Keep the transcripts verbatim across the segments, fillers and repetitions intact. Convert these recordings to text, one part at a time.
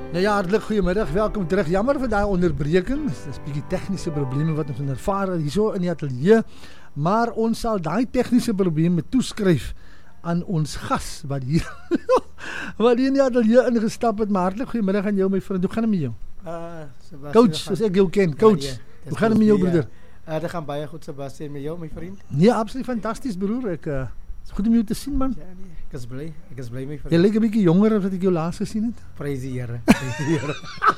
Nou ja, hartlik goeiemiddag, welkom terug. Jammer vir daai onderbreking. Dit is 'n bietjie tegniese probleme wat ons ervaar hierso in die ateljee, maar ons sal daai tegniese probleme toeskryf aan ons gas wat hier wat hier in die ateljee ingestap het. Maar hartlik goeiemiddag aan jou my vriend. Hoe gaan dit met jou? Uh, Sebastian, Coach, as ek jou ken, coach. Ja, nee, Hoe gaan dit met jou broeder? Uh, dit gaan baie goed, Sebastian, met jou my vriend. Nee, absoluut fantasties broer. Ek uh, is goed om jou te sien man. Ja nee, ek is bly. Ek is bly my vriend. Jy lyk 'n bietjie jonger as wat ek jou laas gesien het. Prys die Here. Prys die Here.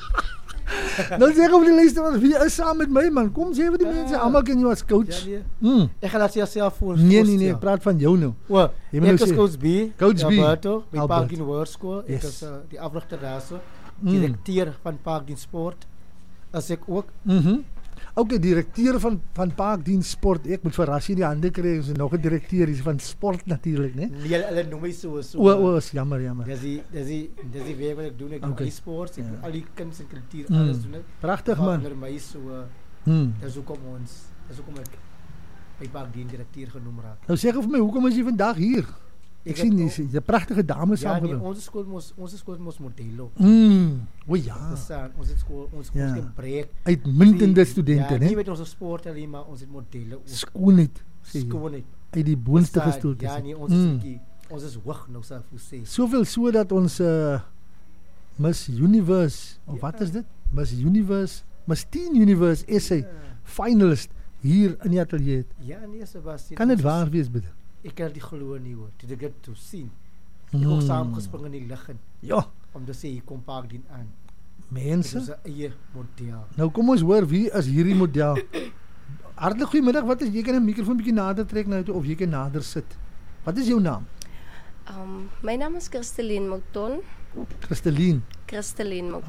Nou sê ek op die lyste wat wie is saam met my man? Kom sê vir die uh, mense, almal ken jou as coach. Ja nee. Mm. Ek gaan laat jouself voor. Nee nee nee, ek praat van jou nou. O, ek is coach B. Coach B. Alberto, by Parkdien World School. Ek Yes. is uh, die afrigter daarso. Mm. Direkteur van Parkdien Sport. As ek ook. Mhm. Mm Ook 'n direkteur van van Parkdien Sport. Ek moet verras hier die hande kry, ons is nog 'n direkteur hier van sport natuurlik, né? Nee, hulle noem my so so. O, o, is jammer, jammer. Dis die dis die dis die werk wat ek doen. Ek doen Okay. okay. sports, ek Ja. doen al die kuns en kultuur Mm. alles doen ek. Pragtig man. Onder my so Hmm. dis hoekom ons, dis hoekom ek by Parkdien direkteur genoem raak. Nou sê gou vir my, hoekom is jy vandag hier? Ek, ek sien het jy, jy pragtige dames Ja, nee, saamgebring. ons skool mos ons skool mos modelo. Mm. O ja. Dis uh, ons het skool ons skool Ja. se breek. Uitmuntende studente, ja, né? nie met ons sport alleen, maar ons het modelle ook. Skoonheid, sê jy. Skoonheid. Uit die boonste Dis, uh, gestoelte. Ja, nee, ons Mm. is die, ons is hoog nou self hoe sê. Soveel so dat ons uh, Miss Universe, of Ja. wat is dit? Miss Universe, Miss Teen Universe essay Ja. finalist hier in die ateljee het. Ja, nee, Sebastian. Kan dit ons is- waar wees bitte? Ek kan dit glo nie hoor. Dit ek dit toe sien. Ek Mm. het ook saamgespring in die lug en Ja, om te sê hier kom Parkdien aan. Dit mense. is 'n eie model. Nou kom ons hoor wie is hierdie model. Hartlik goeiemiddag. Wat is jy kan 'n mikrofoon bietjie nader trek nou toe of jy kan nader sit. Wat is jou naam? Um, my naam is Christeline Mouton. Christeline. Christeline Mouton.